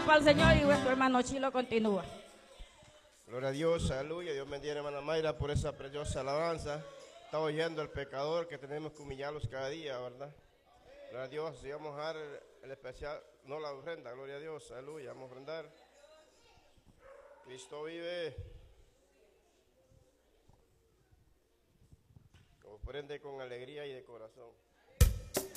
para el Señor y nuestro hermano Chilo continúa. Gloria a Dios, aleluya. Dios bendiga a hermana Mayra por esa preciosa alabanza. Está oyendo el pecador que tenemos que humillarlos cada día, ¿verdad? Gloria a Dios. Y vamos a dar el especial, no la ofrenda, gloria a Dios, aleluya. Vamos a ofrendar. Cristo vive. Ofrende con alegría y de corazón.